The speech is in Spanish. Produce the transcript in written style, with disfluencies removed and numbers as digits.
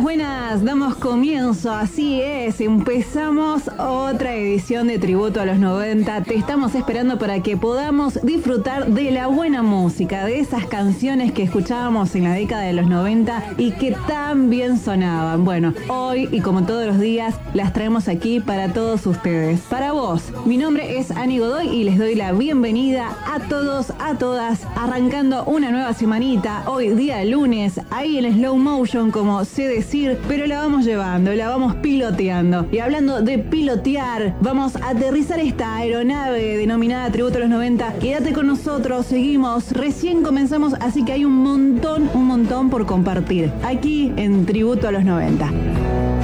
buenas, damos comienzo, así es, empezamos otra edición de Tributo a los 90. Te estamos esperando para que podamos disfrutar de la buena música, de esas canciones que escuchábamos en la década de los 90 y que tan bien sonaban. Bueno, hoy y como todos los días las traemos aquí para todos ustedes. Para vos, mi nombre es Ani Godoy y les doy la bienvenida a todos, a todas, arrancando una nueva semanita, hoy día lunes, ahí en slow motion como sé decir, pero la vamos llevando, la vamos piloteando. Y hablando de pilotear, vamos a aterrizar esta aeronave denominada Tributo a los 90. Quédate con nosotros, seguimos, recién comenzamos, así que hay un montón por compartir aquí en Tributo a los 90.